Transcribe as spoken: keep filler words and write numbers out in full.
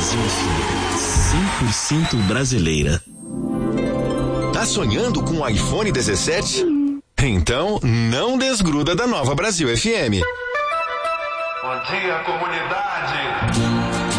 Brasil F M, cem por cento brasileira. Tá sonhando com o iPhone dezessete? Então, não desgruda da Nova Brasil F M. Bom dia, comunidade!